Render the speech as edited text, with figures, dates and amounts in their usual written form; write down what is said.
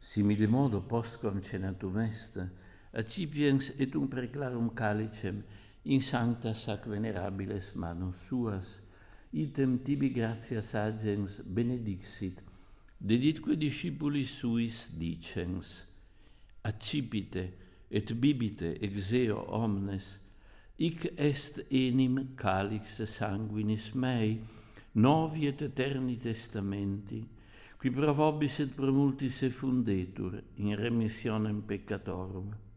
Simile modo, postquam cenatum est, accipiens et preclarum calicem in sancta sac venerabiles manus suas, item tibi gratias agens benedixit, deditque discipulis suis dicens, accipite et bibite ex eo omnes, hic est enim calix sanguinis mei, novi et eterni testamenti, qui pro vobis et pro multis effundetur in remissionem peccatorum.